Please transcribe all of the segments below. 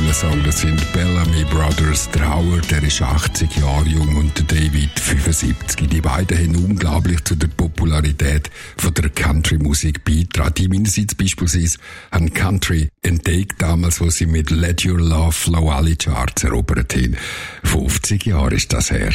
tollen Song. Das sind Bellamy Brothers. Der Howard, der ist 80 Jahre jung und der David 75. Die beiden haben unglaublich zu der Popularität von der Country-Musik beigetragen. Die meinerseits beispielsweise haben Country entdeckt damals, wo sie mit Let Your Love Flow alle Charts erobert haben. 50 Jahre ist das her.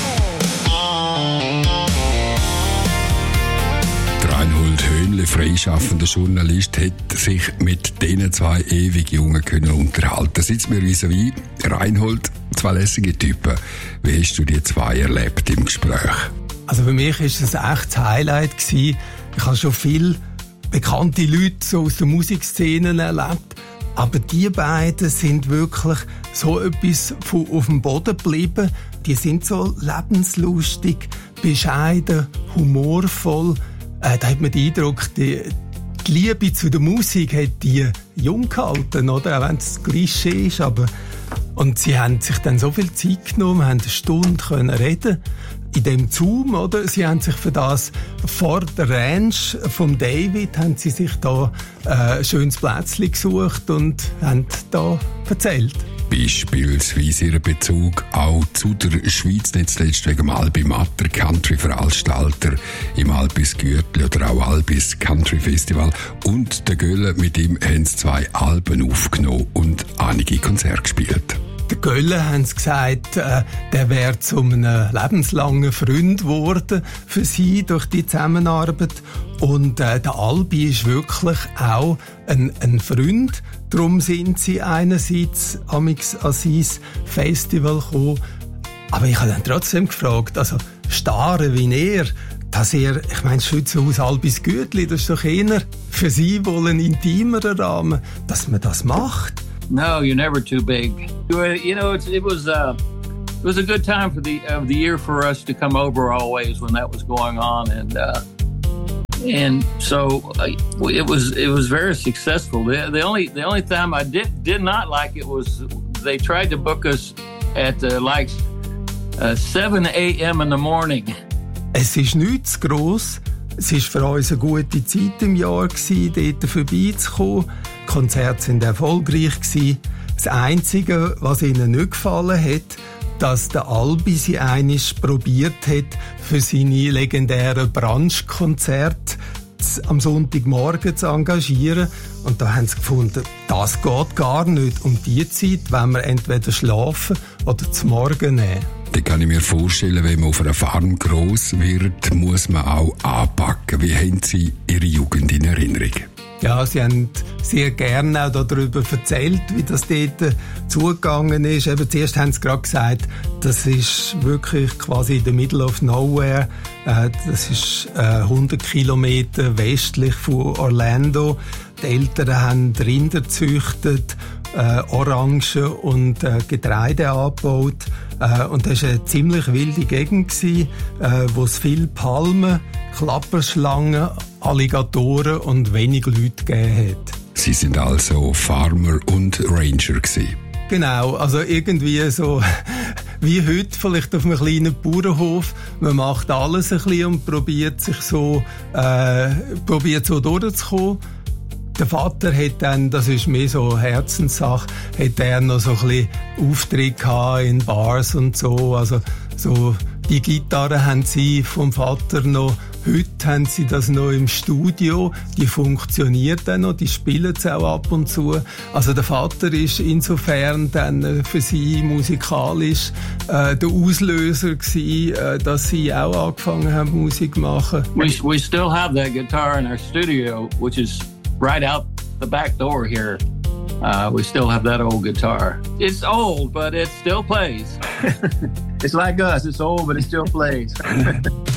Reinhold Höhnle, freischaffender Journalist, hat sich mit diesen zwei ewig Jungen können unterhalten. Sitzt mir vis-à-vis. Reinhold, zwei lässige Typen. Wie hast du die zwei erlebt im Gespräch? Also für mich war es ein echtes Highlight gewesen. Ich habe schon viele bekannte Leute so aus der Musikszene erlebt. Aber die beiden sind wirklich so etwas auf dem Boden geblieben. Die sind so lebenslustig, bescheiden, humorvoll. Da hat man den Eindruck, die Liebe zu der Musik hat die jung gehalten, oder? Auch wenn es Klischee ist. Und sie haben sich dann so viel Zeit genommen, haben eine Stunde können reden in dem Zoom, oder? Sie haben sich für das vor der Ranch vom David haben sie sich da ein schönes Plätzchen gesucht und haben da erzählt. Beispielsweise ihren Bezug auch zu der Schweiz, nicht zuletzt wegen dem Albi Matter, Country-Veranstalter im Albis Gürtli oder auch Albis Country Festival. Und der Gölle, mit ihm haben sie 2 Alben aufgenommen und einige Konzerte gespielt. Der Gölle haben sie gesagt, der wäre zu einem lebenslangen Freund geworden für sie durch die Zusammenarbeit. Und der Albi ist wirklich auch ein Freund. Darum sind sie einerseits amix an sein Festival gekommen. Aber ich habe dann trotzdem gefragt, also starre wie er, dass er, ich meine, Schützenhaus Albis Gürtli, das ist doch eher für sie wohl ein intimerer Rahmen, dass man das macht. No, you're never too big. You know, it was a good time for the year for us to come over always when that was going on, and so it was very successful. The only time I did not like it was they tried to book us at 7 a.m. in the morning. Es ist nicht zu gross. Es war für uns eine gute Zeit im Jahr, dort vorbeizukommen. Die Konzerte waren erfolgreich. Das Einzige, was ihnen nicht gefallen hat, dass der Albi sie einmal probiert hat, für seine legendären Brunch-Konzerte am Sonntagmorgen zu engagieren. Und da haben sie gefunden, das geht gar nicht. Um die Zeit wollen wir entweder schlafen oder zum Morgen nehmen. Da kann ich mir vorstellen, wenn man auf einer Farm gross wird, muss man auch anpacken. Wie haben Sie Ihre Jugend in Erinnerung? Ja, sie haben sehr gerne auch darüber erzählt, wie das dort zugegangen ist. Eben zuerst haben sie gerade gesagt, das ist wirklich quasi in the middle of nowhere. Das ist 100 Kilometer westlich von Orlando. Die Eltern haben Rinder gezüchtet, Orangen und Getreide angebaut. Und das war eine ziemlich wilde Gegend, wo es viele Palmen, Klapperschlangen, Alligatoren und wenig Leute gegeben hat. Sie sind also Farmer und Ranger gewesen. Genau, also irgendwie so wie heute vielleicht auf einem kleinen Bauernhof. Man macht alles ein bisschen und probiert so durchzukommen. Der Vater hat dann, das ist mehr so Herzenssache, hat er noch so ein bisschen Auftritte gehabt in Bars und so. Also so die Gitarre haben sie vom Vater noch. Heute haben sie das noch im Studio. Die funktioniert dann noch, die spielen es auch ab und zu. Also der Vater ist insofern dann für sie musikalisch der Auslöser gewesen, dass sie auch angefangen haben, Musik zu machen. We still have that guitar in our studio, which is right out the back door here. We still have that old guitar. It's old, but it still plays. It's like us. It's old, but it still plays.